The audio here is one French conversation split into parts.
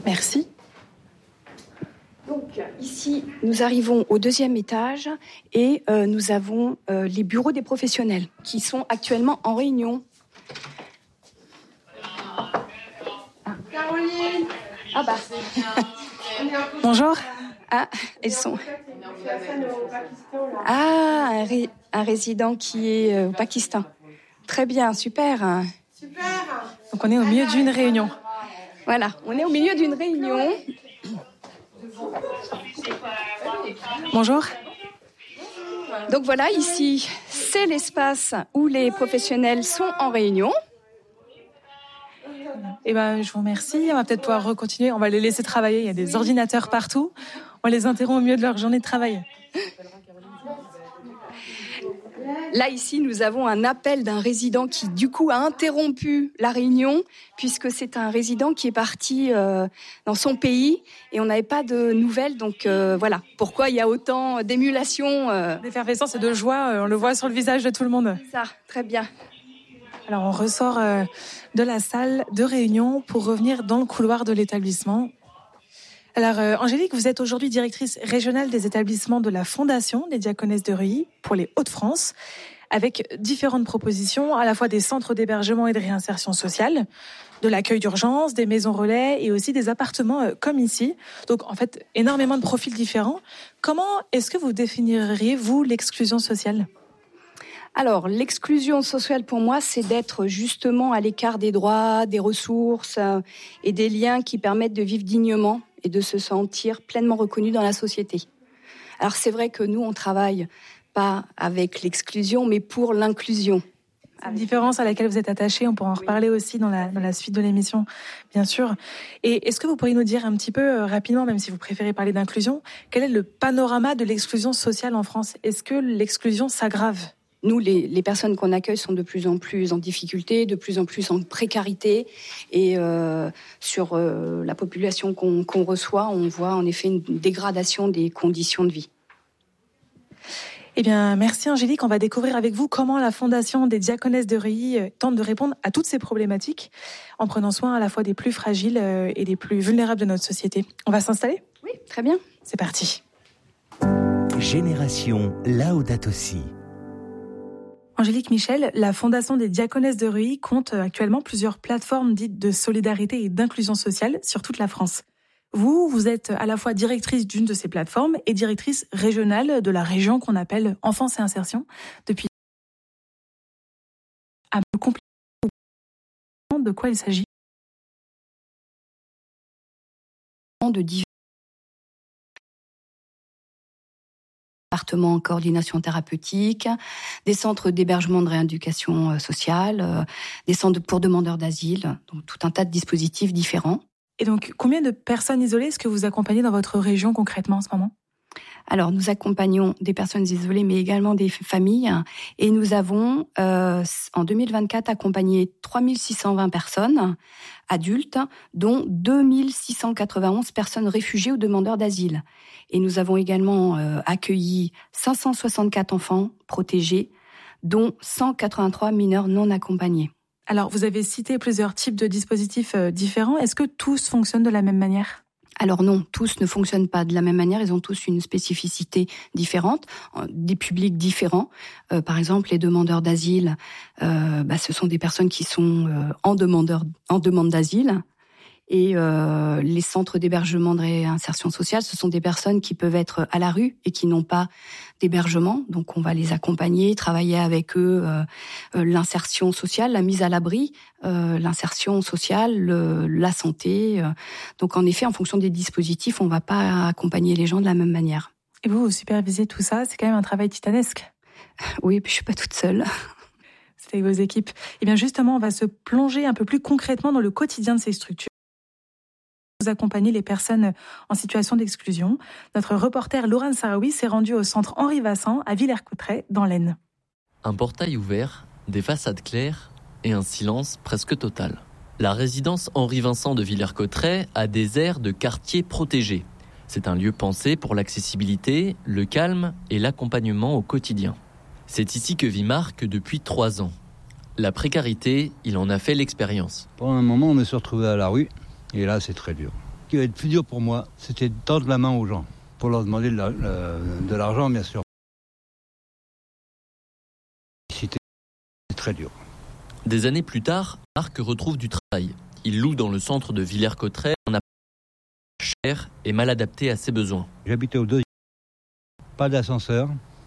Merci. Donc ici, nous arrivons au 2e étage et nous avons les bureaux des professionnels qui sont actuellement en réunion. Caroline. Ah bah. Bonjour. Ah, elles sont. Ah, un résident qui est au Pakistan. Très bien, super. Super. Donc on est au milieu d'une réunion. Voilà, on est au milieu d'une réunion. Bonjour. Donc voilà, ici, c'est l'espace où les professionnels sont en réunion. Je vous remercie. On va peut-être pouvoir recontinuer. On va les laisser travailler. Il y a des ordinateurs partout. On les interrompt au milieu de leur journée de travail. Là, ici, nous avons un appel d'un résident qui, du coup, a interrompu la réunion, puisque c'est un résident qui est parti dans son pays et on n'avait pas de nouvelles. Donc, voilà pourquoi il y a autant d'émulation. D'effervescence et de joie, on le voit sur le visage de tout le monde. C'est ça, très bien. Alors, on ressort de la salle de réunion pour revenir dans le couloir de l'établissement. Alors, Angélique, vous êtes aujourd'hui directrice régionale des établissements de la Fondation des Diaconesses de Reuilly pour les Hauts-de-France, avec différentes propositions, à la fois des centres d'hébergement et de réinsertion sociale, de l'accueil d'urgence, des maisons relais et aussi des appartements comme ici. Donc, en fait, énormément de profils différents. Comment est-ce que vous définiriez, vous, l'exclusion sociale ? Alors, l'exclusion sociale, pour moi, c'est d'être justement à l'écart des droits, des ressources et des liens qui permettent de vivre dignement et de se sentir pleinement reconnu dans la société. Alors, c'est vrai que nous, on travaille pas avec l'exclusion, mais pour l'inclusion. C'est une différence à laquelle vous êtes attachée, on pourra en reparler aussi dans la suite de l'émission, bien sûr. Et est-ce que vous pourriez nous dire un petit peu rapidement, même si vous préférez parler d'inclusion, quel est le panorama de l'exclusion sociale en France ? Est-ce que l'exclusion s'aggrave ? Nous, les personnes qu'on accueille sont de plus en plus en difficulté, de plus en plus en précarité. Et sur la population qu'on reçoit, on voit en effet une dégradation des conditions de vie. Eh bien, merci Angélique. On va découvrir avec vous comment la Fondation des Diaconesses de Reuilly tente de répondre à toutes ces problématiques en prenant soin à la fois des plus fragiles et des plus vulnérables de notre société. On va s'installer ? Oui, très bien. C'est parti. Génération Laudato Si. Angélique Michel, la Fondation des Diaconesses de Reuilly compte actuellement plusieurs plateformes dites de solidarité et d'inclusion sociale sur toute la France. Vous êtes à la fois directrice d'une de ces plateformes et directrice régionale de la région qu'on appelle Enfance et Insertion. Depuis un peu compliqué, de quoi il s'agit ? De divers départements en coordination thérapeutique, des centres d'hébergement de rééducation sociale, des centres pour demandeurs d'asile, donc tout un tas de dispositifs différents. Et donc, combien de personnes isolées est-ce que vous accompagnez dans votre région concrètement en ce moment ? Alors, nous accompagnons des personnes isolées, mais également des familles. Et nous avons, en 2024, accompagné 3620 personnes adultes, dont 2691 personnes réfugiées ou demandeurs d'asile. Et nous avons également accueilli 564 enfants protégés, dont 183 mineurs non accompagnés. Alors, vous avez cité plusieurs types de dispositifs différents. Est-ce que tous fonctionnent de la même manière ? Alors non, tous ne fonctionnent pas de la même manière. Ils ont tous une spécificité différente, des publics différents. Par exemple, les demandeurs d'asile, ce sont des personnes qui sont en demande d'asile. Et les centres d'hébergement de réinsertion sociale, ce sont des personnes qui peuvent être à la rue et qui n'ont pas d'hébergement. Donc on va les accompagner, travailler avec eux l'insertion sociale, la mise à l'abri, l'insertion sociale, la santé. Donc en effet, en fonction des dispositifs, on ne va pas accompagner les gens de la même manière. Et vous supervisez tout ça, c'est quand même un travail titanesque. Oui, puis je suis pas toute seule. C'est avec vos équipes. Et bien justement, on va se plonger un peu plus concrètement dans le quotidien de ces structures. Vous accompagnez les personnes en situation d'exclusion. Notre reporter Laurent Sarawi s'est rendu au centre Henri Vassan à Villers-Cotterêts, dans l'Aisne. Un portail ouvert, des façades claires et un silence presque total. La résidence Henri Vincent de Villers-Cotterêts a des airs de quartier protégé. C'est un lieu pensé pour l'accessibilité, le calme et l'accompagnement au quotidien. C'est ici que vit Marc depuis 3 ans. La précarité, il en a fait l'expérience. Pendant un moment, on me suis retrouvé à la rue. Et là, c'est très dur. qui va être plus dur pour moi, c'était de tendre la main aux gens, pour leur demander de l'argent, bien sûr. C'était très dur. Des années plus tard, Marc retrouve du travail. Il loue dans le centre de Villers-Cotterêts un appartement cher et mal adapté à ses besoins. J'habitais au deuxième, pas d'ascenseur,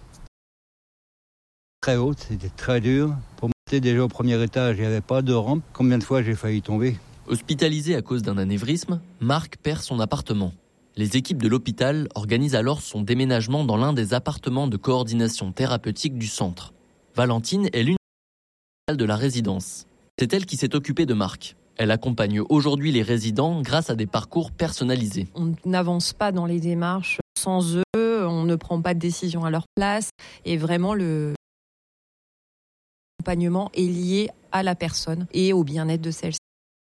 très haute, c'était très dur. Pour monter déjà au premier étage, il n'y avait pas de rampe. Combien de fois j'ai failli tomber ? Hospitalisé à cause d'un anévrisme, Marc perd son appartement. Les équipes de l'hôpital organisent alors son déménagement dans l'un des appartements de coordination thérapeutique du centre. Valentine est l'une de la résidence. C'est elle qui s'est occupée de Marc. Elle accompagne aujourd'hui les résidents grâce à des parcours personnalisés. On n'avance pas dans les démarches sans eux, on ne prend pas de décision à leur place et vraiment l'accompagnement est lié à la personne et au bien-être de celle-ci.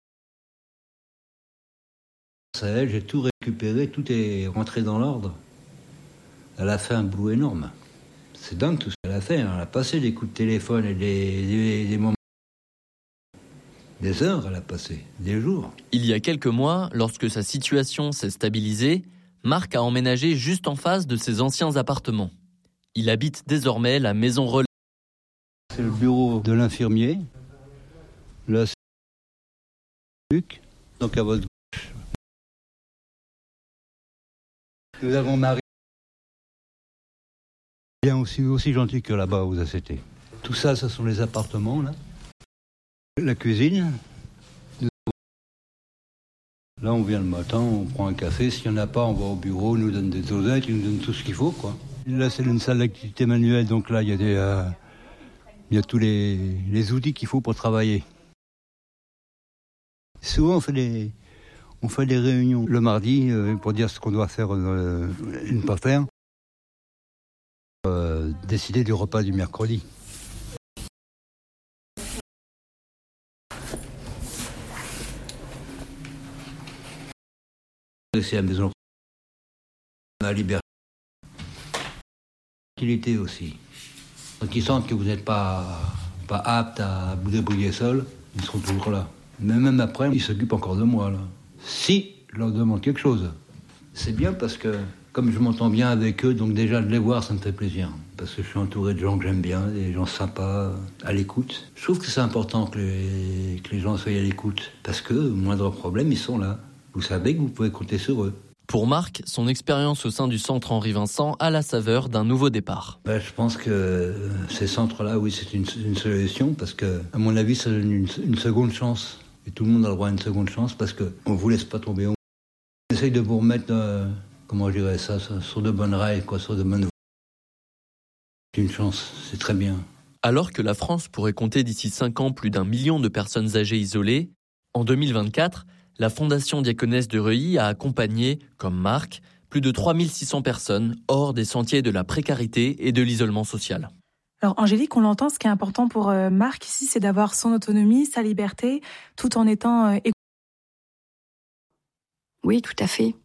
J'ai tout récupéré, tout est rentré dans l'ordre. Elle a fait un boulot énorme. C'est dingue tout ce qu'elle a fait. Elle a passé des coups de téléphone et des moments. Des heures, elle a passé, des jours. Il y a quelques mois, lorsque sa situation s'est stabilisée, Marc a emménagé juste en face de ses anciens appartements. Il habite désormais la maison relais. C'est le bureau de l'infirmier. Là, c'est Luc. Donc à votre gauche. Nous avons Marie. Bien aussi gentil que là-bas aux ACT. Tout ça, ce sont les appartements, là. La cuisine. Là, on vient le matin, on prend un café. S'il n'y en a pas, on va au bureau, on nous donne des dosettes, ils nous donnent tout ce qu'il faut, quoi. Là, c'est une salle d'activité manuelle, donc là, il y a tous les outils qu'il faut pour travailler. Souvent, on fait des réunions le mardi pour dire ce qu'on doit faire et ne pas faire. Décider du repas du mercredi. C'est la maison à liberté. Utilité aussi. Donc ils sentent que vous n'êtes pas apte à vous débrouiller seul, ils seront toujours là. Mais même après, ils s'occupent encore de moi là. Si je leur demande quelque chose, c'est bien parce que comme je m'entends bien avec eux, donc déjà de les voir, ça me fait plaisir. Parce que je suis entouré de gens que j'aime bien, des gens sympas, à l'écoute. Je trouve que c'est important que les gens soient à l'écoute. Parce que, moindre problème, ils sont là. Vous savez que vous pouvez compter sur eux. Pour Marc, son expérience au sein du centre Henri Vincent a la saveur d'un nouveau départ. Je pense que ces centres-là, oui, c'est une solution. Parce que, à mon avis, ça donne une seconde chance. Et tout le monde a le droit à une seconde chance parce qu'on ne vous laisse pas tomber. On essaye de vous remettre... comment je dirais ça, sur de bonnes rails, sur de bonnes voies. C'est une chance, c'est très bien. Alors que la France pourrait compter d'ici 5 ans plus d'1 million de personnes âgées isolées, en 2024, la Fondation Diaconesse de Reuilly a accompagné, comme Marc, plus de 3600 personnes hors des sentiers de la précarité et de l'isolement social. Alors Angélique, on l'entend, ce qui est important pour Marc ici, c'est d'avoir son autonomie, sa liberté, tout en étant... Oui, tout à fait.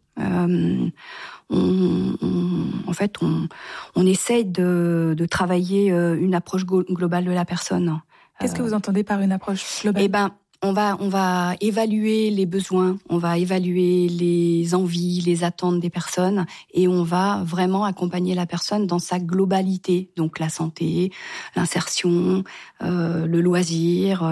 On essaye de travailler une approche globale de la personne. Qu'est-ce que vous entendez par une approche globale ? On va évaluer les besoins, on va évaluer les envies, les attentes des personnes et on va vraiment accompagner la personne dans sa globalité. Donc la santé, l'insertion, le loisir,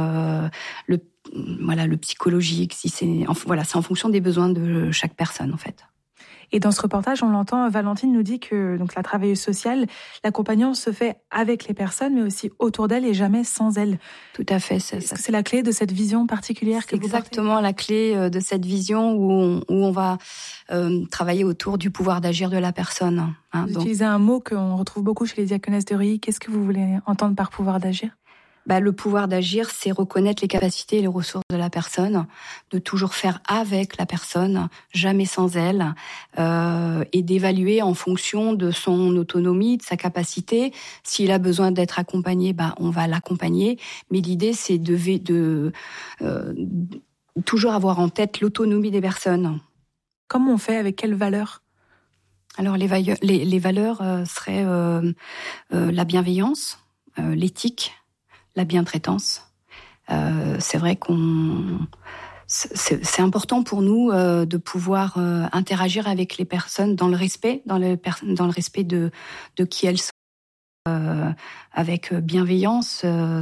le psychologique. C'est en fonction des besoins de chaque personne en fait. Et dans ce reportage, on l'entend, Valentine nous dit que donc la travailleuse sociale, l'accompagnement se fait avec les personnes, mais aussi autour d'elles et jamais sans elles. Tout à fait. Est-ce que c'est la clé de cette vision particulière que vous portez ? Exactement la clé de cette vision où on va travailler autour du pouvoir d'agir de la personne. Vous utilisez un mot qu'on retrouve beaucoup chez les diaconesses de Reuilly. Qu'est-ce que vous voulez entendre par pouvoir d'agir ? Le pouvoir d'agir, c'est reconnaître les capacités et les ressources de la personne, de toujours faire avec la personne, jamais sans elle, et d'évaluer en fonction de son autonomie, de sa capacité. S'il a besoin d'être accompagné, on va l'accompagner. Mais l'idée, c'est de toujours avoir en tête l'autonomie des personnes. Comment on fait ? Avec quelles valeurs ? Alors les valeurs seraient la bienveillance, l'éthique, la bientraitance. C'est vrai qu'on C'est important pour nous de pouvoir interagir avec les personnes dans le respect, dans le respect de qui elles sont, avec bienveillance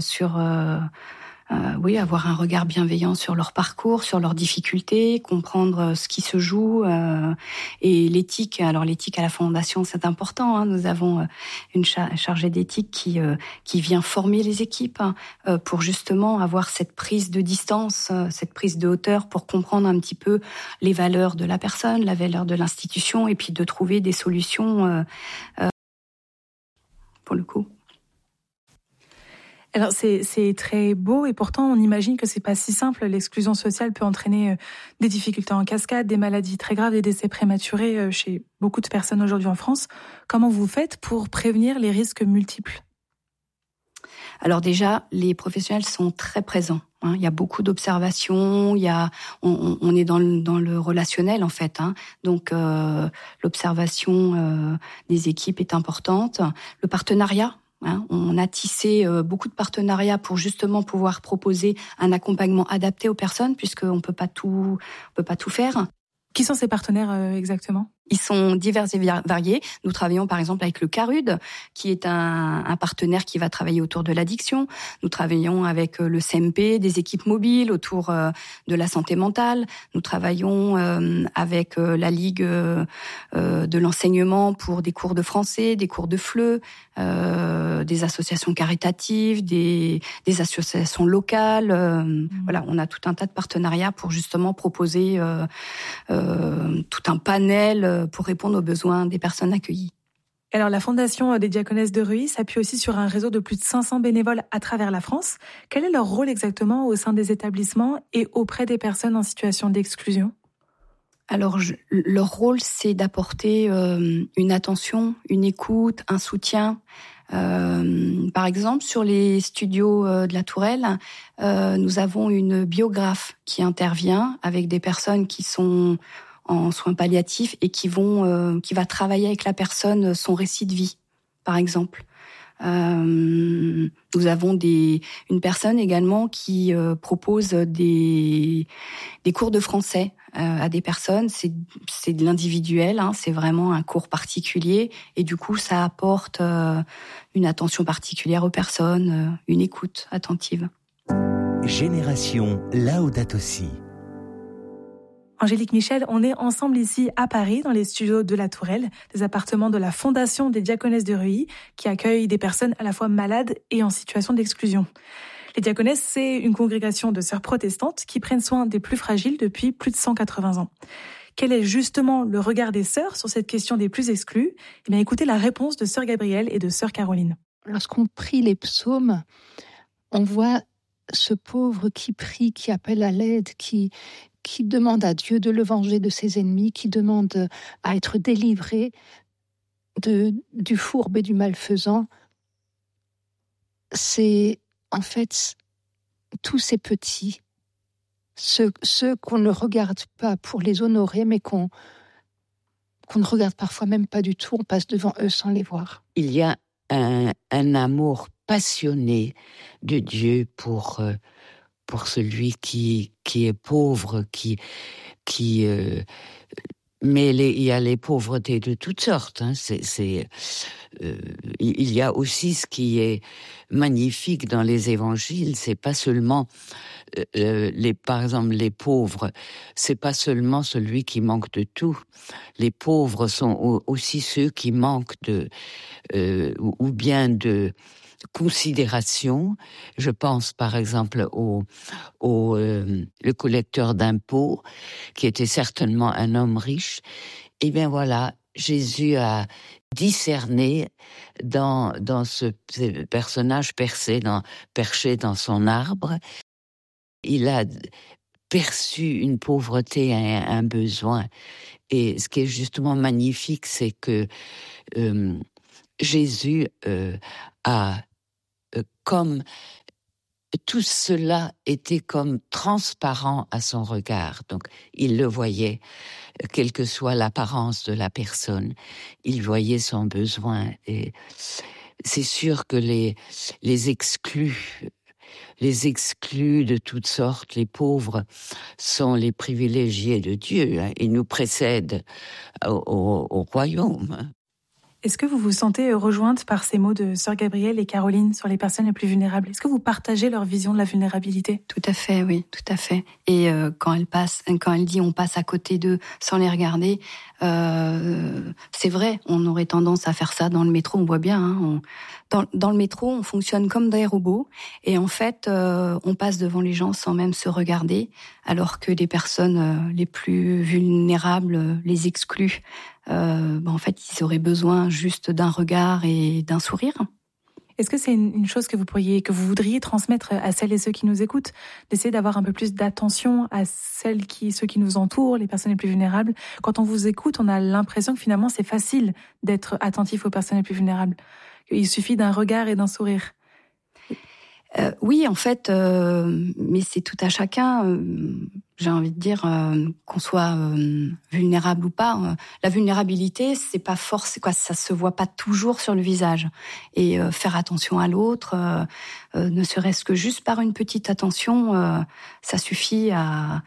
avoir un regard bienveillant sur leur parcours, sur leurs difficultés, comprendre ce qui se joue et l'éthique. Alors l'éthique à la Fondation, c'est important. Nous avons une chargée d'éthique qui vient former les équipes pour justement avoir cette prise de distance, cette prise de hauteur pour comprendre un petit peu les valeurs de la personne, la valeur de l'institution et puis de trouver des solutions pour le coup. Alors c'est très beau et pourtant on imagine que c'est pas si simple. L'exclusion sociale peut entraîner des difficultés en cascade, des maladies très graves, des décès prématurés chez beaucoup de personnes aujourd'hui en France. Comment vous faites pour prévenir les risques multiples ? Alors déjà, les professionnels sont très présents. Il y a beaucoup d'observations. On est dans le relationnel en fait. Donc l'observation des équipes est importante. Le partenariat. On a tissé beaucoup de partenariats pour justement pouvoir proposer un accompagnement adapté aux personnes, puisqu'on peut pas tout faire. Qui sont ces partenaires exactement ? Ils sont divers et variés. Nous travaillons par exemple avec le CARUD, qui est un partenaire qui va travailler autour de l'addiction. Nous travaillons avec le CMP, des équipes mobiles autour de la santé mentale. Nous travaillons avec la Ligue de l'enseignement pour des cours de français, des cours de FLE, des associations caritatives, des associations locales. Voilà, on a tout un tas de partenariats pour justement proposer tout un panel pour répondre aux besoins des personnes accueillies. Alors la Fondation des Diaconesses de Reuilly s'appuie aussi sur un réseau de plus de 500 bénévoles à travers la France. Quel est leur rôle exactement au sein des établissements et auprès des personnes en situation d'exclusion ? Alors leur rôle, c'est d'apporter une attention, une écoute, un soutien. Par exemple, sur les studios de la Tourelle, nous avons une biographe qui intervient avec des personnes qui sont en soins palliatifs et qui va travailler avec la personne son récit de vie, par exemple. Nous avons une personne également qui propose des cours de français à des personnes. C'est de l'individuel, c'est vraiment un cours particulier et du coup ça apporte une attention particulière aux personnes, une écoute attentive. Génération Laudato Si. Angélique Michel, on est ensemble ici à Paris, dans les studios de la Tourelle, des appartements de la Fondation des Diaconesses de Reuilly, qui accueillent des personnes à la fois malades et en situation d'exclusion. Les Diaconesses, c'est une congrégation de sœurs protestantes qui prennent soin des plus fragiles depuis plus de 180 ans. Quel est justement le regard des sœurs sur cette question des plus exclus ? Eh bien, écoutez la réponse de sœur Gabrielle et de sœur Caroline. Lorsqu'on prie les psaumes, on voit ce pauvre qui prie, qui appelle à l'aide, qui demande à Dieu de le venger de ses ennemis, qui demande à être délivré du fourbe et du malfaisant. C'est en fait tous ces petits, ceux qu'on ne regarde pas pour les honorer, mais qu'on ne regarde parfois même pas du tout, on passe devant eux sans les voir. Il y a un amour passionné de Dieu pour celui qui est pauvre, mais il y a les pauvretés de toutes sortes. Il y a aussi ce qui est magnifique dans les évangiles, c'est pas seulement par exemple les pauvres, c'est pas seulement celui qui manque de tout. Les pauvres sont aussi ceux qui manquent ou bien de considération. Je pense par exemple le collecteur d'impôts, qui était certainement un homme riche. Et bien voilà, Jésus a discerné dans ce personnage perché dans son arbre, il a perçu une pauvreté, un besoin. Et ce qui est justement magnifique, c'est que Jésus a comme tout cela était comme transparent à son regard. Donc, il le voyait, quelle que soit l'apparence de la personne, il voyait son besoin. Et c'est sûr que les exclus, les exclus de toutes sortes, les pauvres, sont les privilégiés de Dieu. Ils nous précèdent au royaume. Est-ce que vous vous sentez rejointe par ces mots de Sœur Gabrielle et Caroline sur les personnes les plus vulnérables? Est-ce que vous partagez leur vision de la vulnérabilité? Tout à fait, oui, tout à fait. Et quand elle dit on passe à côté d'eux sans les regarder, c'est vrai, on aurait tendance à faire ça dans le métro, on voit bien. Dans le métro, on fonctionne comme des robots et en fait, on passe devant les gens sans même se regarder, alors que les personnes les plus vulnérables, les exclus, en fait, ils auraient besoin juste d'un regard et d'un sourire. Est-ce que c'est une chose que vous voudriez transmettre à celles et ceux qui nous écoutent, d'essayer d'avoir un peu plus d'attention à ceux qui nous entourent, les personnes les plus vulnérables? Quand on vous écoute, on a l'impression que finalement c'est facile d'être attentif aux personnes les plus vulnérables. Il suffit d'un regard et d'un sourire. Oui, en fait, mais c'est tout à chacun. J'ai envie de dire qu'on soit vulnérable ou pas. La vulnérabilité, c'est pas force, quoi. Ça se voit pas toujours sur le visage. Et faire attention à l'autre, ne serait-ce que juste par une petite attention, ça suffit à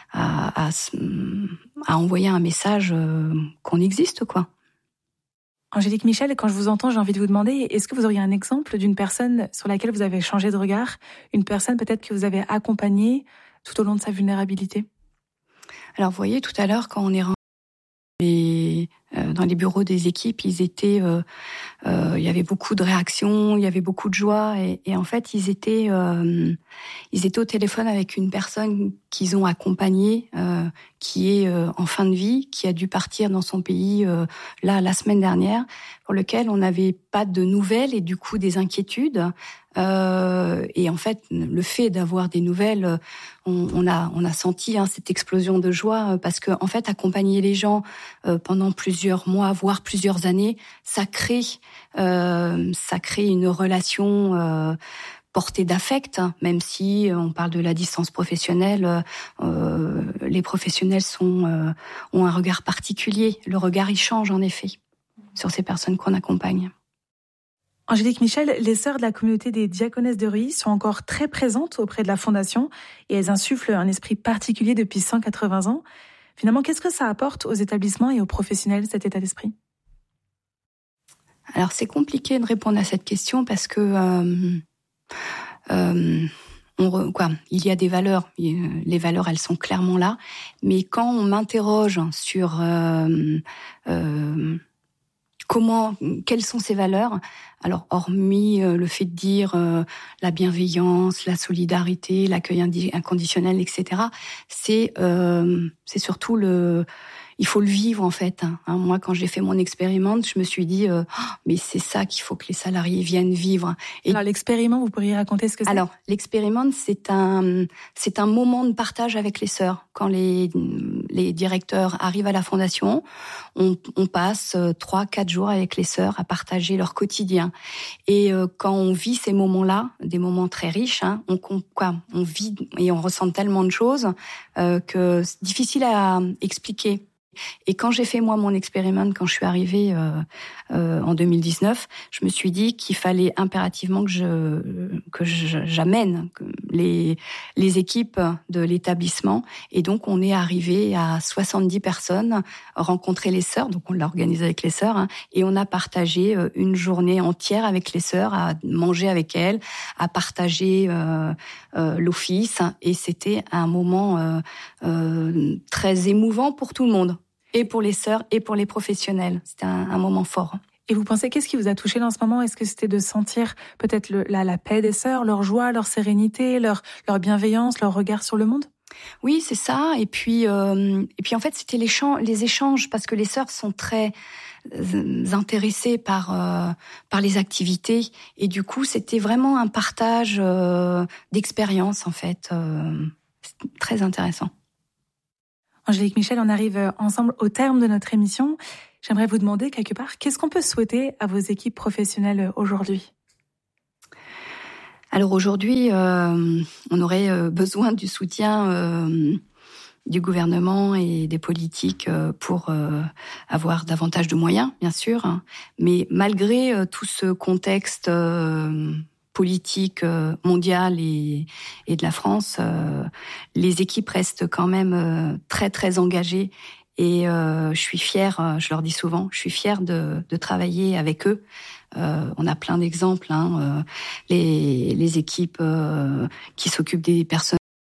envoyer un message qu'on existe, quoi. Angélique Michel, quand je vous entends, j'ai envie de vous demander, est-ce que vous auriez un exemple d'une personne sur laquelle vous avez changé de regard, une personne peut-être que vous avez accompagnée tout au long de sa vulnérabilité? Alors, vous voyez, tout à l'heure, quand on est rentré dans les bureaux des équipes, il y avait beaucoup de réactions, il y avait beaucoup de joie, et en fait, ils étaient au téléphone avec une personne qu'ils ont accompagnée, qui est en fin de vie, qui a dû partir dans son pays la semaine dernière, pour lequel on n'avait pas de nouvelles et du coup des inquiétudes. Et en fait, le fait d'avoir des nouvelles, on a senti cette explosion de joie, parce que en fait, accompagner les gens pendant plusieurs mois, voire plusieurs années, ça crée une relation portée d'affect, même si on parle de la distance professionnelle. Les professionnels ont un regard particulier. Le regard, il change en effet sur ces personnes qu'on accompagne. Angélique Michel, les sœurs de la communauté des diaconesses de Reuilly sont encore très présentes auprès de la Fondation et elles insufflent un esprit particulier depuis 180 ans. Finalement, qu'est-ce que ça apporte aux établissements et aux professionnels, cet état d'esprit? Alors, c'est compliqué de répondre à cette question parce que il y a des valeurs. Les valeurs, elles sont clairement là. Mais quand on m'interroge sur quelles sont ces valeurs? Alors, hormis le fait de dire la bienveillance, la solidarité, l'accueil inconditionnel, etc., c'est surtout il faut le vivre en fait. Moi, quand j'ai fait mon expérimente, je me suis dit mais c'est ça qu'il faut que les salariés viennent vivre. Et alors l'expériment, vous pourriez raconter ce que c'est? Alors l'expérimente, c'est un moment de partage avec les sœurs. Quand les directeurs arrivent à la fondation, on passe 3-4 jours avec les sœurs à partager leur quotidien. Et quand on vit ces moments-là, des moments très riches, on vit et on ressent tellement de choses que c'est difficile à expliquer. Et quand j'ai fait moi mon expériment, quand je suis arrivée en 2019, je me suis dit qu'il fallait impérativement que j'amène les équipes de l'établissement. Et donc on est arrivé à 70 personnes, rencontrer les sœurs, donc on l'a organisé avec les sœurs, et on a partagé une journée entière avec les sœurs, à manger avec elles, à partager l'office, et c'était un moment très émouvant pour tout le monde. Et pour les sœurs et pour les professionnels. C'était un moment fort. Et vous pensez, qu'est-ce qui vous a touché dans ce moment? Est-ce que c'était de sentir peut-être la paix des sœurs, leur joie, leur sérénité, leur bienveillance, leur regard sur le monde? Oui, c'est ça. Et puis en fait, c'était les échanges, parce que les sœurs sont très intéressées par les activités. Et du coup, c'était vraiment un partage d'expériences, en fait. C'est très intéressant. Angélique Michel, on arrive ensemble au terme de notre émission. J'aimerais vous demander quelque part, qu'est-ce qu'on peut souhaiter à vos équipes professionnelles aujourd'hui? Alors aujourd'hui, on aurait besoin du soutien du gouvernement et des politiques pour avoir davantage de moyens, bien sûr. Mais malgré tout ce contexte politique mondiale et de la France, les équipes restent quand même très très engagées. Et je suis fière, je leur dis souvent, je suis fière de travailler avec eux. On a plein d'exemples, les équipes qui s'occupent des personnes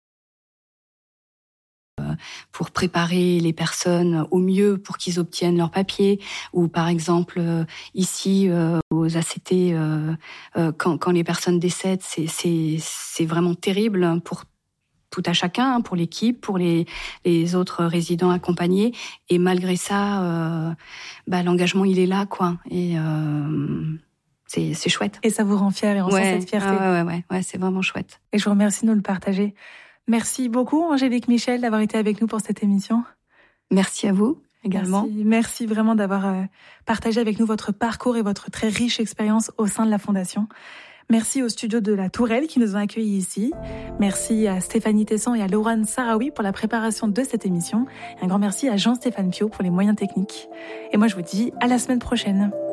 pour préparer les personnes au mieux pour qu'ils obtiennent leurs papiers, ou par exemple ici aux ACT, quand les personnes décèdent, c'est vraiment terrible pour tout à chacun, pour l'équipe, pour les autres résidents accompagnés. Et malgré ça, l'engagement il est là, quoi. Et c'est chouette. Et ça vous rend fière et on sent cette fierté. Ouais, c'est vraiment chouette. Et je vous remercie de nous le partager. Merci beaucoup, Angélique Michel, d'avoir été avec nous pour cette émission. Merci à vous également. Merci vraiment d'avoir partagé avec nous votre parcours et votre très riche expérience au sein de la Fondation. Merci au studio de la Tourelle qui nous ont accueillis ici. Merci à Stéphanie Tessan et à Laurane Sarawi pour la préparation de cette émission. Et un grand merci à Jean-Stéphane Piot pour les moyens techniques. Et moi, je vous dis à la semaine prochaine.